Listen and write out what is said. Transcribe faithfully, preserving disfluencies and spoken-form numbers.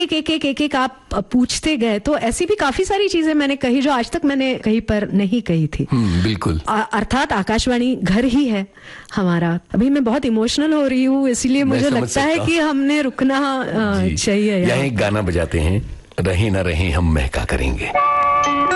एक एक एक एक एक आप पूछते गए तो ऐसी भी काफी सारी चीजें मैंने कही जो आज तक मैंने कहीं पर नहीं कही थी। बिल्कुल। अर्थात आकाशवाणी घर ही है हमारा। अभी मैं बहुत इमोशनल हो रही हूँ, इसलिए मुझे लगता है कि हमने रुकना चाहिए। यहाँ एक गाना बजाते हैं, रहे ना रहे हम महका करेंगे।